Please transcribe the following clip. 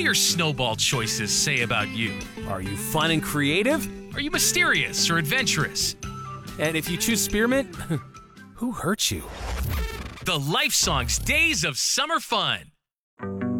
do your snowball choices say about you? Are you fun and creative? Are you mysterious or adventurous? And if you choose spearmint, who hurt you? The Life Songs Days of Summer Fun.